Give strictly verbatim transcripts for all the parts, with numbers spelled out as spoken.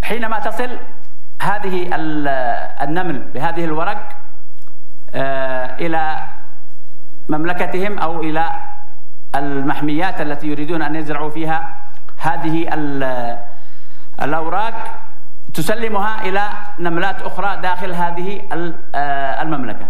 حينما تصل هذه النمل بهذه الورق إلى مملكتهم أو إلى المحميات التي يريدون أن يزرعوا فيها هذه الأوراق، تسلمها إلى نملات أخرى داخل هذه المملكة.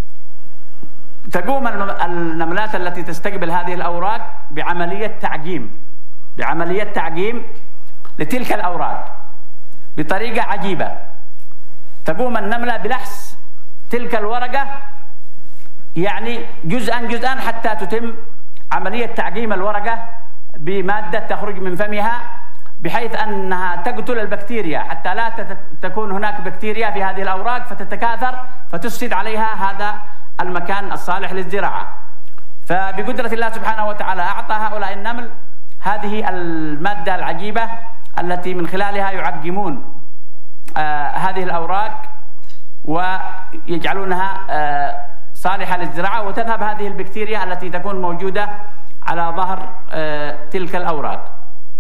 تقوم النملات التي تستقبل هذه الأوراق بعملية تعقيم بعملية تعقيم لتلك الأوراق بطريقة عجيبة. تقوم النملة بلحس تلك الورقة يعني جزءا جزءا حتى تتم عملية تعقيم الورقة بمادة تخرج من فمها، بحيث أنها تقتل البكتيريا حتى لا تكون هناك بكتيريا في هذه الأوراق فتتكاثر فتفسد عليها هذا المكان الصالح للزراعة. فبقدرة الله سبحانه وتعالى أعطى هؤلاء النمل هذه المادة العجيبة التي من خلالها يعقمون آه هذه الأوراق ويجعلونها آه صالحة للزراعة، وتذهب هذه البكتيريا التي تكون موجودة على ظهر آه تلك الأوراق.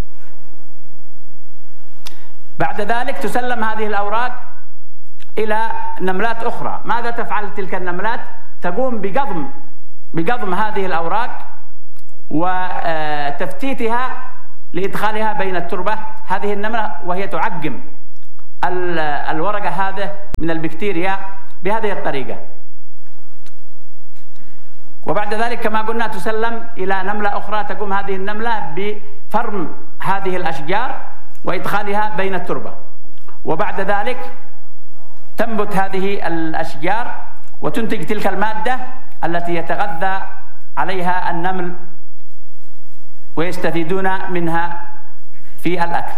بعد ذلك تسلم هذه الأوراق إلى نملات أخرى. ماذا تفعل تلك النملات؟ تقوم بقضم بقضم هذه الأوراق وتفتيتها لإدخالها بين التربة. هذه النملة وهي تعقم الورقة هذه من البكتيريا بهذه الطريقة. وبعد ذلك كما قلنا تسلم إلى نملة أخرى، تقوم هذه النملة بفرم هذه الأشجار وإدخالها بين التربة. وبعد ذلك تنبت هذه الأشجار وتنتج تلك المادة التي يتغذى عليها النمل ويستفيدون منها في الأكل.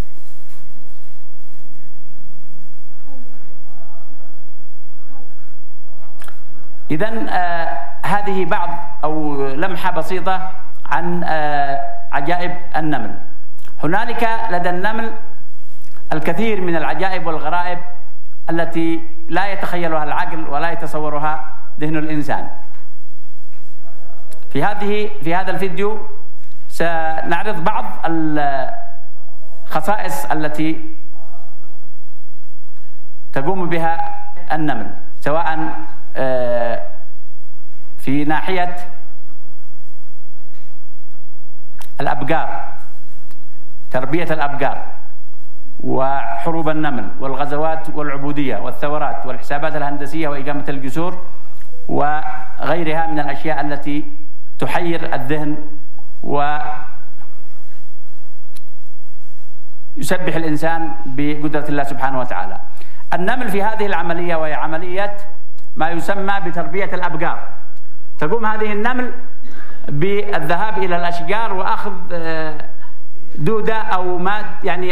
إذن آه هذه بعض أو لمحة بسيطة عن آه عجائب النمل. هنالك لدى النمل الكثير من العجائب والغرائب التي لا يتخيلها العقل ولا يتصورها ذهن الإنسان. في هذه في هذا الفيديو سنعرض بعض الخصائص التي تقوم بها النمل، سواء في ناحية الأبقار، تربية الأبقار وحروب النمل والغزوات والعبودية والثورات والحسابات الهندسية وإقامة الجسور وغيرها من الأشياء التي تحير الذهن ويسبح الإنسان بقدرة الله سبحانه وتعالى. النمل في هذه العملية وهي عملية ما يسمى بتربية الأبقار. تقوم هذه النمل بالذهاب إلى الأشجار وأخذ دودة أو ما يعني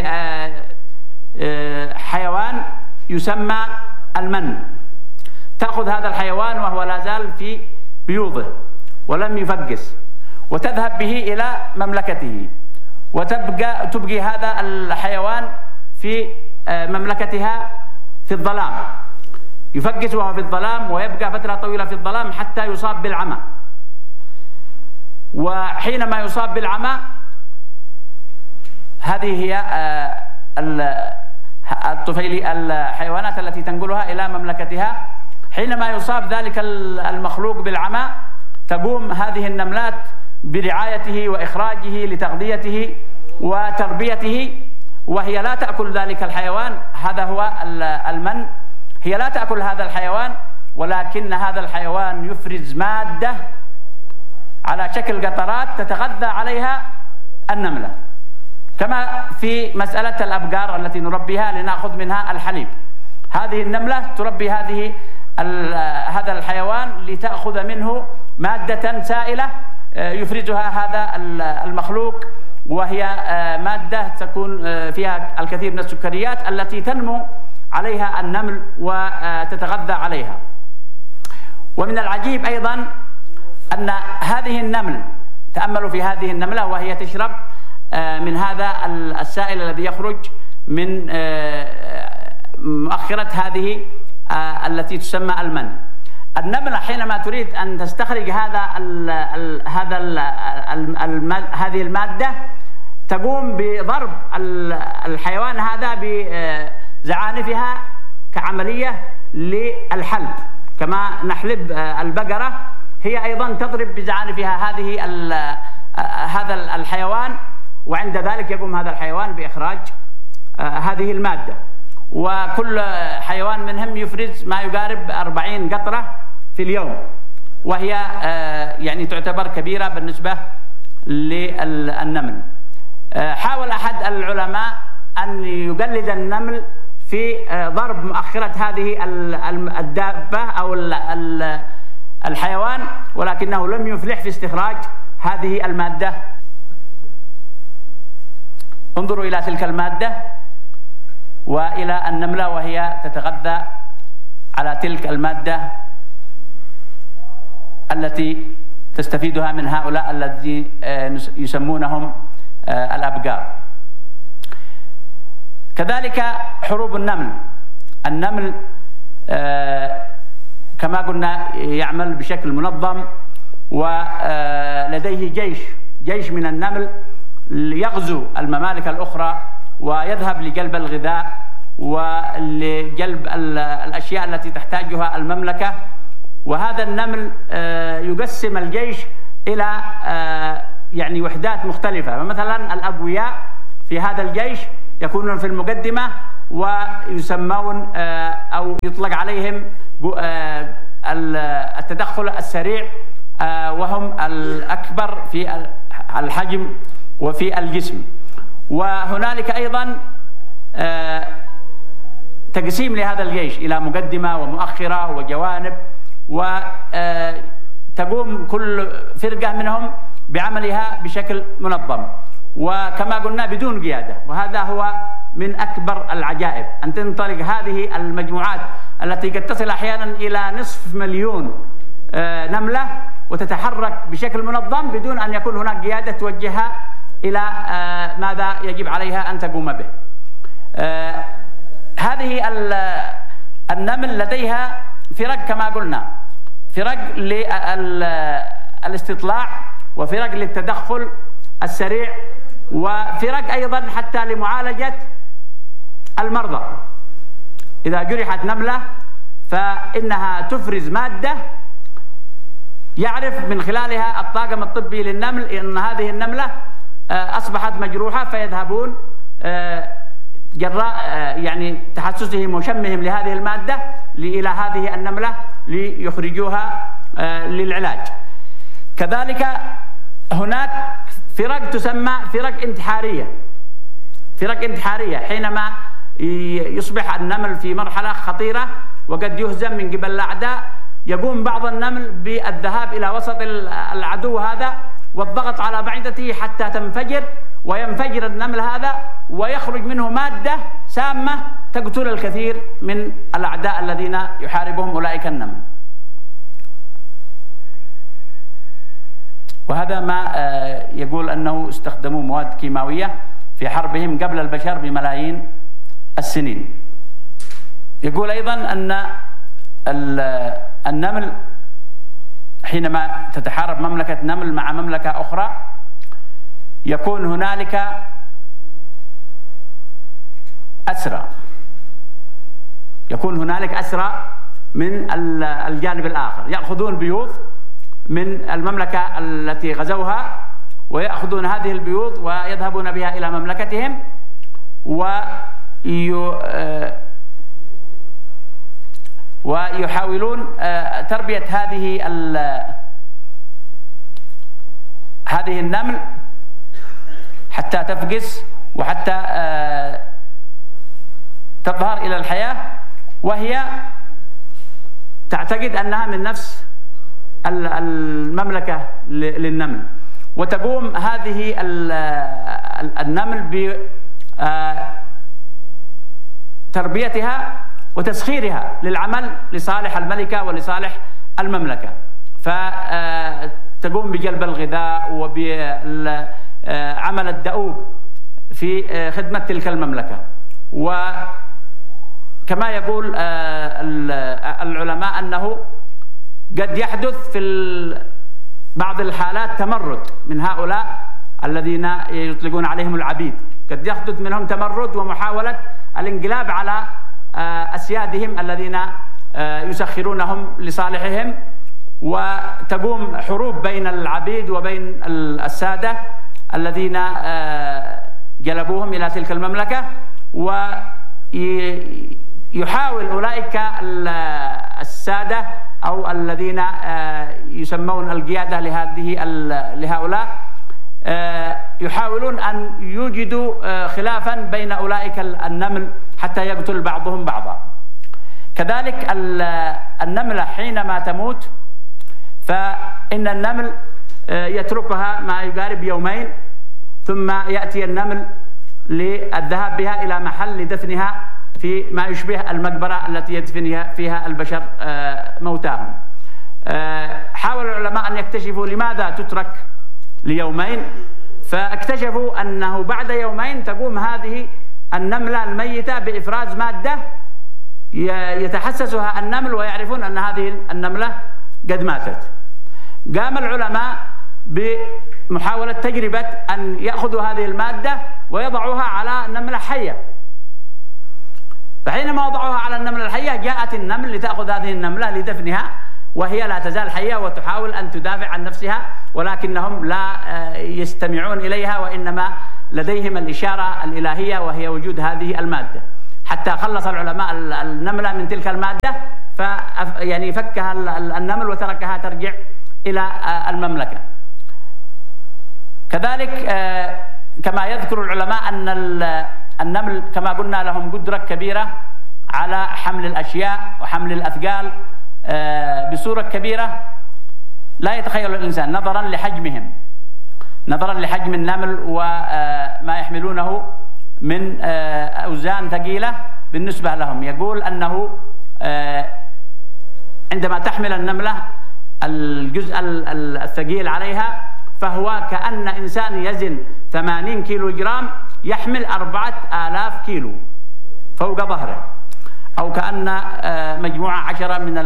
حيوان يسمى المن. تأخذ هذا الحيوان وهو لا زال في بيوضه ولم يفقس، وتذهب به إلى مملكته، وتبقى تبقي هذا الحيوان في مملكتها في الظلام، يفقس وهو في الظلام ويبقى فترة طويلة في الظلام حتى يصاب بالعمى. وحينما يصاب بالعمى هذه هي الطفيلي الحيوانات التي تنقلها إلى مملكتها. حينما يصاب ذلك المخلوق بالعمى تقوم هذه النملات برعايته وإخراجه لتغذيته وتربيته، وهي لا تأكل ذلك الحيوان. هذا هو المن. هي لا تأكل هذا الحيوان، ولكن هذا الحيوان يفرز مادة على شكل قطرات تتغذى عليها النملة، كما في مسألة الأبقار التي نربيها لنأخذ منها الحليب. هذه النملة تربي هذه هذا الحيوان لتأخذ منه مادة سائلة يفرزها هذا المخلوق، وهي مادة تكون فيها الكثير من السكريات التي تنمو عليها النمل وتتغذى عليها. ومن العجيب أيضا أن هذه النمل، تأملوا في هذه النملة وهي تشرب من هذا السائل الذي يخرج من مؤخرة هذه التي تسمى المن. النملة حينما تريد أن تستخرج هذا ال ال هذا ال ال هذه المادة تقوم بضرب الحيوان هذا بزعانفها كعملية للحلب، كما نحلب البقرة هي أيضا تضرب بزعانفها هذه هذا الحيوان، وعند ذلك يقوم هذا الحيوان بإخراج هذه المادة. وكل حيوان منهم يفرز ما يقارب أربعين قطرة في اليوم، وهي يعني تعتبر كبيرة بالنسبة للنمل. حاول أحد العلماء أن يقلد النمل في ضرب مؤخرة هذه الدابة أو الحيوان، ولكنه لم يفلح في استخراج هذه المادة. انظروا إلى تلك المادة وإلى النملة وهي تتغذى على تلك المادة التي تستفيدها من هؤلاء الذين يسمونهم الأبقار. كذلك حروب النمل. النمل كما قلنا يعمل بشكل منظم، ولديه جيش جيش من النمل يغزو الممالك الأخرى ويذهب لجلب الغذاء ولجلب الأشياء التي تحتاجها المملكة. وهذا النمل يقسم الجيش إلى يعني وحدات مختلفة، فمثلا الأقوياء في هذا الجيش يكونون في المقدمة ويسمون أو يطلق عليهم التدخل السريع، وهم الأكبر في الحجم وفي الجسم. وهنالك أيضا تقسيم لهذا الجيش إلى مقدمة ومؤخرة وجوانب، وتقوم كل فرقة منهم بعملها بشكل منظم، وكما قلنا بدون قيادة. وهذا هو من أكبر العجائب، أن تنطلق هذه المجموعات التي قد تصل أحيانا إلى نصف مليون نملة وتتحرك بشكل منظم بدون أن يكون هناك قيادة توجهها إلى ماذا يجب عليها أن تقوم به. هذه النمل لديها فرق كما قلنا، فرق للاستطلاع وفرق للتدخل السريع، وفرق أيضا حتى لمعالجة المرضى. إذا جرحت نملة فإنها تفرز مادة يعرف من خلالها الطاقم الطبي للنمل أن هذه النملة أصبحت مجروحة، فيذهبون جراء يعني تحسسهم وشمهم لهذه المادة إلى هذه النملة ليخرجوها للعلاج. كذلك هناك فرق تسمى فرق انتحارية. فرق انتحارية حينما يصبح النمل في مرحلة خطيرة وقد يهزم من قبل الأعداء، يقوم بعض النمل بالذهاب إلى وسط العدو هذا والضغط على معدته حتى تنفجر، وينفجر النمل هذا ويخرج منه مادة سامة تقتل الكثير من الأعداء الذين يحاربهم أولئك النمل. وهذا ما يقول أنه استخدموا مواد كيماوية في حربهم قبل البشر بملايين السنين. يقول أيضا أن النمل حينما تتحارب مملكة نمل مع مملكة أخرى يكون هنالك أسرى، يكون هنالك أسرى من الجانب الآخر، يأخذون بيوض من المملكة التي غزوها ويأخذون هذه البيوض ويذهبون بها إلى مملكتهم، ويحاولون تربية هذه هذه النمل حتى تفقس وحتى تظهر إلى الحياة، وهي تعتقد أنها من نفس المملكة للنمل. وتقوم هذه النمل بتربيتها وتسخيرها للعمل لصالح الملكة ولصالح المملكة، فتقوم بجلب الغذاء وبعمل الدؤوب في خدمة تلك المملكة. وكما يقول العلماء أنه قد يحدث في بعض الحالات تمرد من هؤلاء الذين يطلقون عليهم العبيد. قد يحدث منهم تمرد ومحاولة الانقلاب على أسيادهم الذين يسخرونهم لصالحهم، وتقوم حروب بين العبيد وبين السادة الذين جلبوهم إلى تلك المملكة. ويحاول أولئك السادة أو الذين يسمون القيادة لهذه لهؤلاء يحاولون أن يوجدوا خلافا بين أولئك النمل حتى يقتل بعضهم بعضا. كذلك النملة حينما تموت فإن النمل يتركها ما يقارب يومين، ثم يأتي النمل للذهاب بها إلى محل لدفنها في ما يشبه المقبرة التي يدفن فيها البشر موتاهم. حاول العلماء أن يكتشفوا لماذا تترك ليومين، فاكتشفوا أنه بعد يومين تقوم هذه النملة الميتة بإفراز مادة يتحسسها النمل ويعرفون أن هذه النملة قد ماتت. قام العلماء بمحاولة تجربة أن يأخذوا هذه المادة ويضعوها على النملة حية، فحينما وضعوها على النملة الحية جاءت النمل لتأخذ هذه النملة لدفنها، وهي لا تزال حية وتحاول أن تدافع عن نفسها، ولكنهم لا يستمعون إليها، وإنما لديهم الإشارة الإلهية وهي وجود هذه المادة، حتى خلص العلماء النملة من تلك المادة، ف يعني فكها النمل وتركها ترجع إلى المملكة. كذلك كما يذكر العلماء أن النمل كما قلنا لهم قدرة كبيرة على حمل الأشياء وحمل الأثقال بصورة كبيرة لا يتخيل الإنسان نظرا لحجمهم، نظرا لحجم النمل وما يحملونه من أوزان ثقيلة بالنسبة لهم. يقول أنه عندما تحمل النملة الجزء الثقيل عليها فهو كأن إنسان يزن ثمانين كيلو جرام يحمل أربعة آلاف كيلو فوق ظهره، أو كأن مجموعة عشرة من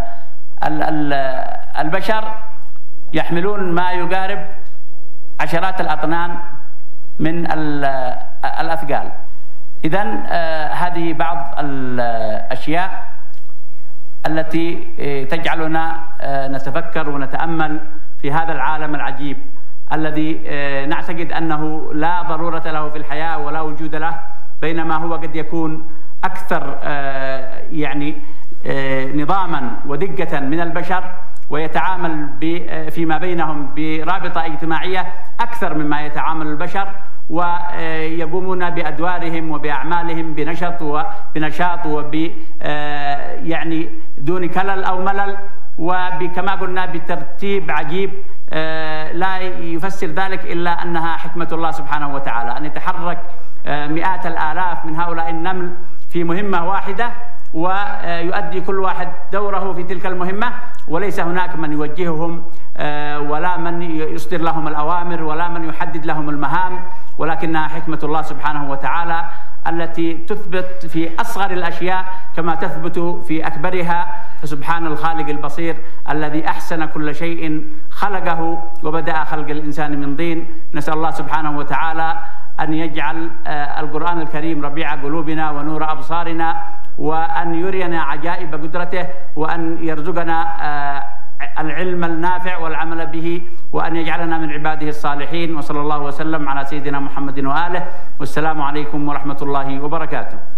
البشر يحملون ما يقارب عشرات الأطنان من الأثقال. إذن هذه بعض الأشياء التي تجعلنا نتفكر ونتأمل في هذا العالم العجيب الذي نعتقد أنه لا ضرورة له في الحياة ولا وجود له، بينما هو قد يكون أكثر يعني نظاما ودقة من البشر، ويتعامل فيما بينهم برابطة اجتماعية أكثر مما يتعامل البشر، ويقومون بأدوارهم وبأعمالهم بنشاط وبنشاط وب يعني دون كلل أو ملل، وكما قلنا بترتيب عجيب لا يفسر ذلك إلا أنها حكمة الله سبحانه وتعالى، أن يتحرك مئات الآلاف من هؤلاء النمل في مهمة واحدة، ويؤدي كل واحد دوره في تلك المهمة، وليس هناك من يوجههم ولا من يصدر لهم الأوامر ولا من يحدد لهم المهام، ولكنها حكمة الله سبحانه وتعالى التي تثبت في أصغر الأشياء كما تثبت في أكبرها. فسبحان الخالق البصير الذي أحسن كل شيء خلقه وبدأ خلق الإنسان من طين. نسأل الله سبحانه وتعالى أن يجعل القرآن الكريم ربيع قلوبنا ونور أبصارنا، وأن يرينا عجائب قدرته، وأن يرزقنا العلم النافع والعمل به، وأن يجعلنا من عباده الصالحين. وصلى الله وسلم على سيدنا محمد وآله، والسلام عليكم ورحمة الله وبركاته.